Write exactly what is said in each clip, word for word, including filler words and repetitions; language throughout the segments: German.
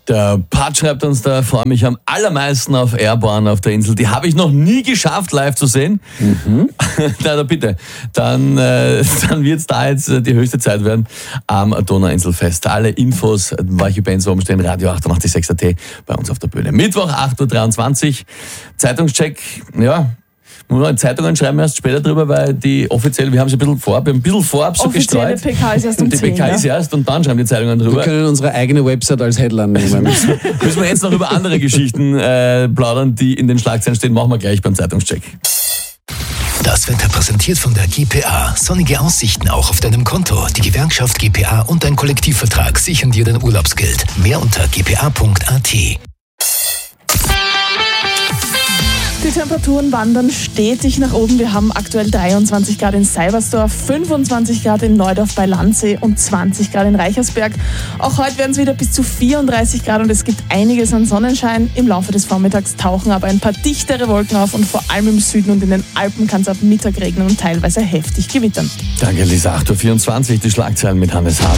Der Pat schreibt uns da, freue mich am allermeisten auf Airborne auf der Insel. Die habe ich noch nie geschafft, live zu sehen. Mhm. Na, bitte. Dann, äh, dann wird es da jetzt die höchste Zeit werden am Donauinselfest. Alle Infos, welche Bands oben stehen, Radio achtundachtzig Komma sechs Punkt at bei uns auf der Bühne. Mittwoch, acht Uhr dreiundzwanzig. Zeitungscheck, ja. Muss man in Zeitungen schreiben erst später drüber, weil die offiziell, wir haben sie ein bisschen vorab, ein bisschen vorab so gestreut. Offizielle P K ist erst um Die zehn, P K ist ja? erst und dann schreiben die Zeitungen drüber. Wir können unsere eigene Website als Headline nehmen. Müssen wir jetzt noch über andere Geschichten äh, plaudern, die in den Schlagzeilen stehen, machen wir gleich beim Zeitungscheck. Das Wetter präsentiert von der G P A. Sonnige Aussichten auch auf deinem Konto. Die Gewerkschaft G P A und dein Kollektivvertrag sichern dir dein Urlaubsgeld. Mehr unter g p a punkt a t. Die Temperaturen wandern stetig nach oben. Wir haben aktuell dreiundzwanzig Grad in Seibersdorf, fünfundzwanzig Grad in Neudorf bei Landsee und zwanzig Grad in Reichersberg. Auch heute werden es wieder bis zu vierunddreißig Grad und es gibt einiges an Sonnenschein. Im Laufe des Vormittags tauchen aber ein paar dichtere Wolken auf und vor allem im Süden und in den Alpen kann es ab Mittag regnen und teilweise heftig gewittern. Danke, Lisa. acht Uhr vierundzwanzig, die Schlagzeilen mit Hannes Hart.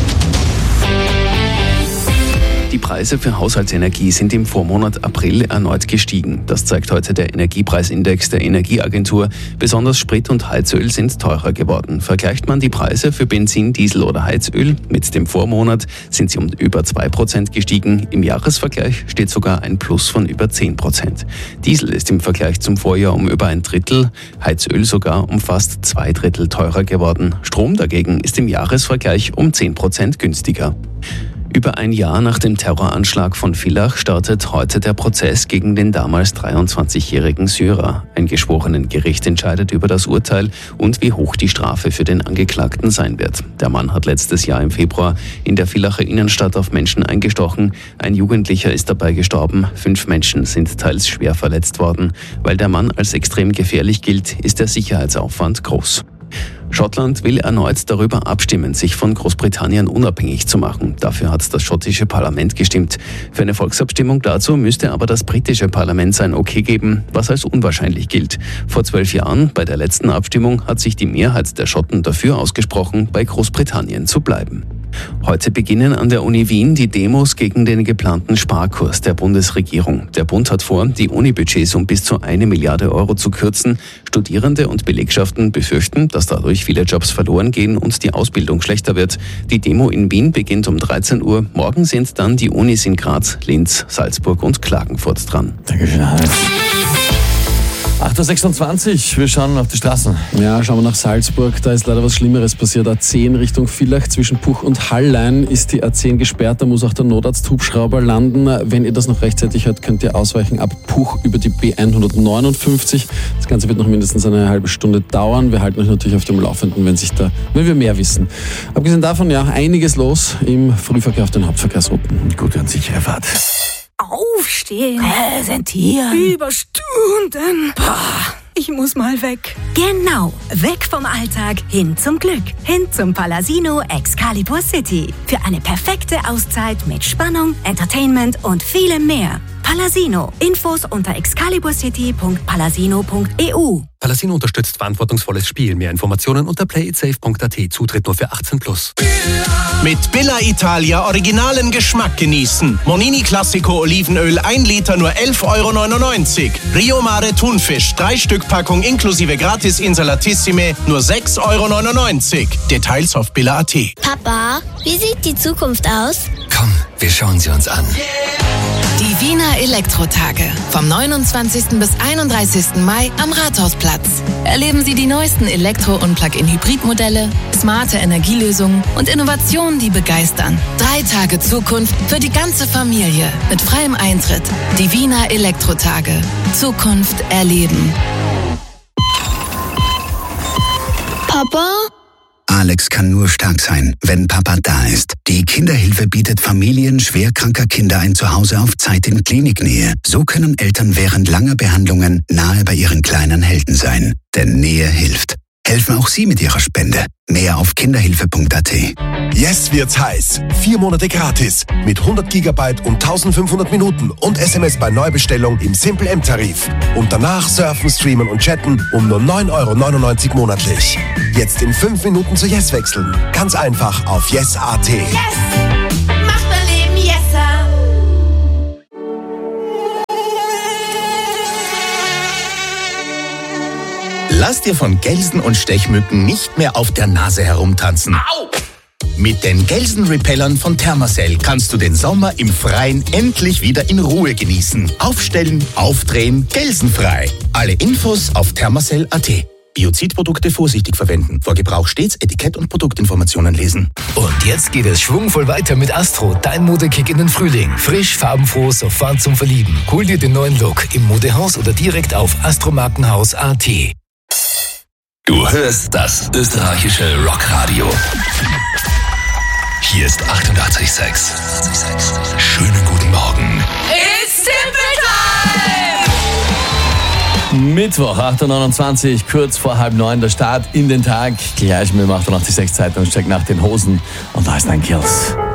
Die Preise für Haushaltsenergie sind im Vormonat April erneut gestiegen. Das zeigt heute der Energiepreisindex der Energieagentur. Besonders Sprit und Heizöl sind teurer geworden. Vergleicht man die Preise für Benzin, Diesel oder Heizöl mit dem Vormonat, sind sie um über zwei Prozent gestiegen. Im Jahresvergleich steht sogar ein Plus von über zehn Prozent. Diesel ist im Vergleich zum Vorjahr um über ein Drittel, Heizöl sogar um fast zwei Drittel teurer geworden. Strom dagegen ist im Jahresvergleich um zehn Prozent günstiger. Über ein Jahr nach dem Terroranschlag von Villach startet heute der Prozess gegen den damals dreiundzwanzigjährigen Syrer. Ein Geschworenengericht entscheidet über das Urteil und wie hoch die Strafe für den Angeklagten sein wird. Der Mann hat letztes Jahr im Februar in der Villacher Innenstadt auf Menschen eingestochen. Ein Jugendlicher ist dabei gestorben. Fünf Menschen sind teils schwer verletzt worden. Weil der Mann als extrem gefährlich gilt, ist der Sicherheitsaufwand groß. Schottland will erneut darüber abstimmen, sich von Großbritannien unabhängig zu machen. Dafür hat das schottische Parlament gestimmt. Für eine Volksabstimmung dazu müsste aber das britische Parlament sein Okay geben, was als unwahrscheinlich gilt. Vor zwölf Jahren, bei der letzten Abstimmung, hat sich die Mehrheit der Schotten dafür ausgesprochen, bei Großbritannien zu bleiben. Heute beginnen an der Uni Wien die Demos gegen den geplanten Sparkurs der Bundesregierung. Der Bund hat vor, die Unibudgets um bis zu eine Milliarde Euro zu kürzen. Studierende und Belegschaften befürchten, dass dadurch viele Jobs verloren gehen und die Ausbildung schlechter wird. Die Demo in Wien beginnt um dreizehn Uhr. Morgen sind dann die Unis in Graz, Linz, Salzburg und Klagenfurt dran. Dankeschön, Hannes. acht Uhr sechsundzwanzig, wir schauen auf die Straßen. Ja, schauen wir nach Salzburg. Da ist leider was Schlimmeres passiert. A zehn Richtung Villach zwischen Puch und Hallein ist die A zehn gesperrt. Da muss auch der Notarzt-Hubschrauber landen. Wenn ihr das noch rechtzeitig hört, könnt ihr ausweichen ab Puch über die B hundertneunundfünfzig. Das Ganze wird noch mindestens eine halbe Stunde dauern. Wir halten euch natürlich auf dem Laufenden, wenn sich da, wenn wir mehr wissen. Abgesehen davon, ja, einiges los im Frühverkehr auf den Hauptverkehrsrouten. Gute und sichere Fahrt. Aufstehen, präsentieren, über Stunden. Boah, ich muss mal weg. Genau, weg vom Alltag, hin zum Glück, hin zum Palasino Excalibur City. Für eine perfekte Auszeit mit Spannung, Entertainment und vielem mehr. Palasino, Infos unter excalibur city punkt palasino punkt e u. Palasino unterstützt verantwortungsvolles Spiel. Mehr Informationen unter play it safe punkt a t. Zutritt nur für achtzehn plus. Mit Billa Italia originalen Geschmack genießen. Monini Classico Olivenöl ein Liter nur elf Euro neunundneunzig. Rio Mare Thunfisch drei Stück Packung inklusive Gratis Insalatissime nur sechs Euro neunundneunzig. Details auf billa punkt a t. Papa, wie sieht die Zukunft aus? Komm, wir schauen sie uns an. Die Wiener Elektrotage. Vom neunundzwanzigsten bis einunddreißigsten Mai am Rathausplatz. Erleben Sie die neuesten Elektro- und Plug-in-Hybrid-Modelle, smarte Energielösungen und Innovationen, die begeistern. Drei Tage Zukunft für die ganze Familie mit freiem Eintritt. Die Wiener Elektrotage. Zukunft erleben. Papa? Alex kann nur stark sein, wenn Papa da ist. Die Kinderhilfe bietet Familien schwerkranker Kinder ein Zuhause auf Zeit in Kliniknähe. So können Eltern während langer Behandlungen nahe bei ihren kleinen Helden sein. Denn Nähe hilft. Helfen auch Sie mit Ihrer Spende. Mehr auf kinderhilfe punkt a t. Jetzt wird's heiß. Vier Monate gratis. Mit hundert Gigabyte und eintausendfünfhundert Minuten und S M S bei Neubestellung im Simple M-Tarif. Und danach surfen, streamen und chatten um nur neun Euro neunundneunzig monatlich. Jetzt in fünf Minuten zu Yes wechseln. Ganz einfach auf yes punkt a t. Yes! Macht mein Leben yesser! Lass dir von Gelsen und Stechmücken nicht mehr auf der Nase herumtanzen. Au! Mit den Gelsenrepellern von Thermacell kannst du den Sommer im Freien endlich wieder in Ruhe genießen. Aufstellen, aufdrehen, gelsenfrei. Alle Infos auf thermacell punkt at. Biozidprodukte vorsichtig verwenden. Vor Gebrauch stets Etikett und Produktinformationen lesen. Und jetzt geht es schwungvoll weiter mit Astro, dein Modekick in den Frühling. Frisch, farbenfroh, sofort zum Verlieben. Hol dir den neuen Look im Modehaus oder direkt auf astromarkenhaus punkt at. Du hörst das österreichische Rockradio. Hier ist achtundachtzig Komma sechs. Schönen guten Morgen. It's Simple Time! Mittwoch, acht Uhr neunundzwanzig, kurz vor halb neun, der Start in den Tag. Gleich mit dem achtundachtzig Komma sechs Zeitungscheck nach den Hosen und da ist ein Kills.